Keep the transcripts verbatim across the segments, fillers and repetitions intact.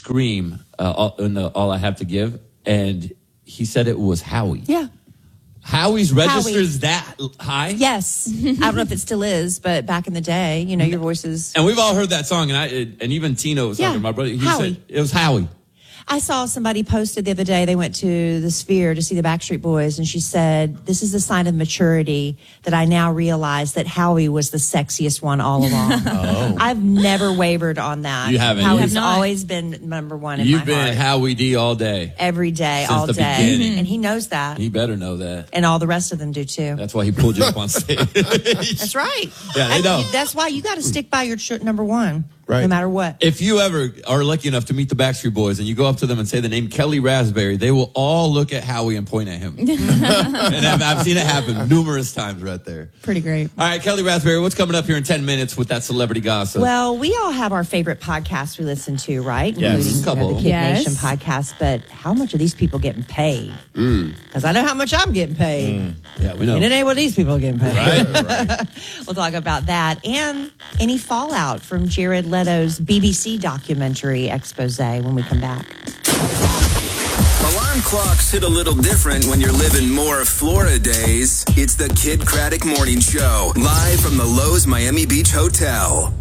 Scream, uh, all, in the All I Have to Give, and he said it was Howie. Yeah. Howie's registers that high? Yes. I don't know if it still is, but back in the day, you know, your voices. And we've all heard that song, and I and even Tino was Yeah. talking, my brother, he Howie. said it was Howie. I saw somebody posted the other day, they went to the Sphere to see the Backstreet Boys, and she said, this is a sign of maturity that I now realize that Howie was the sexiest one all along. Oh. I've never wavered on that. You haven't. Howie's You've always been number one in You've my been heart. Howie D all day. Every day, Since all the day. beginning. And he knows that. He better know that. And all the rest of them do too. That's why he pulled you up on stage. That's right. Yeah, they And know. That's why you got to stick by your ch- number one, Right. no matter what. If you ever are lucky enough to meet the Backstreet Boys and you go up to them and say the name Kelly Raspberry, they will all look at Howie and point at him. And I've, I've seen it happen numerous times right there. Pretty great. All right, Kelly Raspberry, what's coming up here in ten minutes with that celebrity gossip? Well, we all have our favorite podcasts we listen to, right? Yes. Including A couple. You know, the Kid Yes. Nation podcast. But how much are these people getting paid? Because I know how much I'm getting paid. yeah, we know. And it ain't what these people are getting paid. Right, right. We'll talk about that and any fallout from Jared Leto's B B C documentary expose when we come back. Alarm clocks hit a little different when you're living more Florida days. It's the Kid Craddock Morning Show, live from the Lowe's Miami Beach Hotel.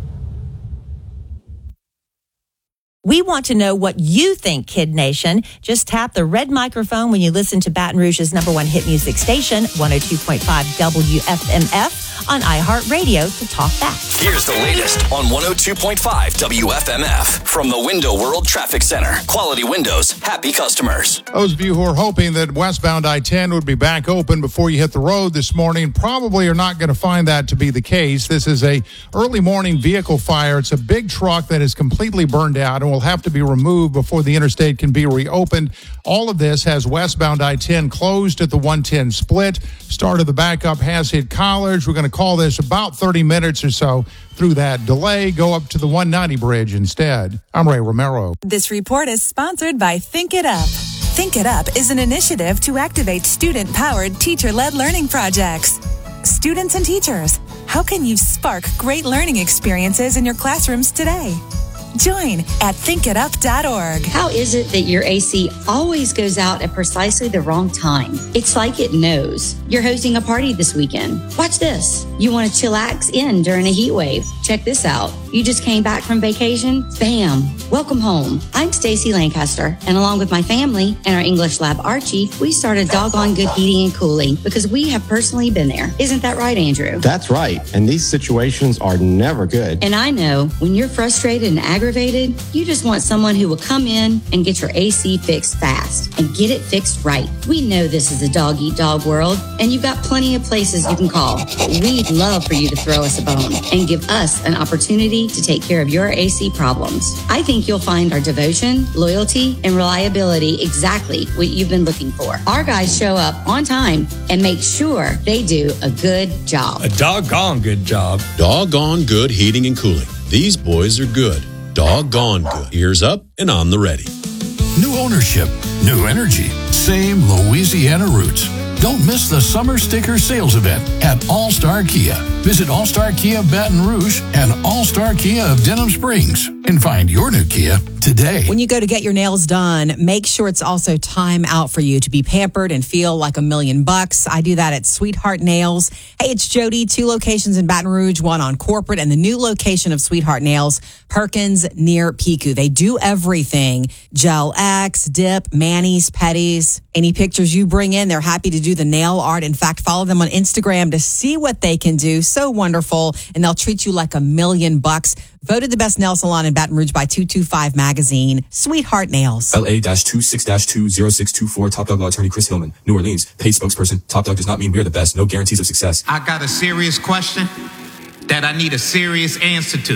We want to know what you think, Kid Nation. Just tap the red microphone when you listen to Baton Rouge's number one hit music station, one oh two point five W F M F, on iHeartRadio to talk back. Here's the latest on one oh two point five W F M F from the Window World Traffic Center. Quality windows, happy customers. Those of you who are hoping that westbound I ten would be back open before you hit the road this morning probably are not going to find that to be the case. This is a early morning vehicle fire. It's a big truck that is completely burned out and will have to be removed before the interstate can be reopened. All of this has westbound I ten closed at the one ten split. Start of the backup has hit College. We're going to call this about thirty minutes or so through that delay. Go up to the one ninety bridge instead. I'm Ray Romero. This report is sponsored by Think It Up. Think It Up is an initiative to activate student-powered, teacher-led learning projects. Students and teachers, how can you spark great learning experiences in your classrooms today? Join at think it up dot org. How is it that your A C always goes out at precisely the wrong time? It's like it knows. You're hosting a party this weekend. Watch this. You want to chillax in during a heat wave. Check this out. You just came back from vacation? Bam! Welcome home. I'm Stacy Lancaster, and along with my family and our English lab Archie, we started Doggone Good Heating and Cooling because we have personally been there. Isn't that right, Andrew? That's right. And these situations are never good. And I know when you're frustrated and aggravated, you just want someone who will come in and get your A C fixed fast and get it fixed right. We know this is a dog-eat-dog world, and you've got plenty of places you can call. We'd love for you to throw us a bone and give us an opportunity to take care of your A C problems. I think you'll find our devotion, loyalty, and reliability exactly what you've been looking for. Our guys show up on time and make sure they do a good job. A doggone good job. Doggone Good Heating and Cooling. These boys are good. Doggone good. Ears up and on the ready. New ownership, new energy, same Louisiana roots. Don't miss the summer sticker sales event at All-Star Kia. Visit All-Star Kia of Baton Rouge and All-Star Kia of Denham Springs and find your new Kia today. When you go to get your nails done, make sure it's also time out for you to be pampered and feel like a million bucks. I do that at Sweetheart Nails. Hey, it's Jody. Two locations in Baton Rouge, one on Corporate, and the new location of Sweetheart Nails, Perkins near Pico. They do everything. Gel X, dip, manis, petties. Any pictures you bring in, they're happy to do the nail art. In fact, follow them on Instagram to see what they can do. So wonderful. And they'll treat you like a million bucks. Voted the best nail salon in Baton Rouge by two twenty-five Magazine. Sweetheart Nails. L A twenty-six two oh six two four. Top Dog Law Attorney Chris Hillman. New Orleans. Paid spokesperson. Top Dog does not mean we're the best. No guarantees of success. I got a serious question that I need a serious answer to.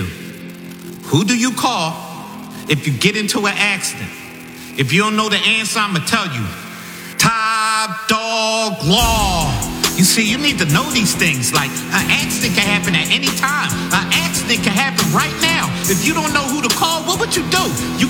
Who do you call if you get into an accident? If you don't know the answer, I'm going to tell you. Top Dog Law. You see, you need to know these things. Like, an accident can happen at any time. An accident can happen right now. If you don't know who to call, what would you do? You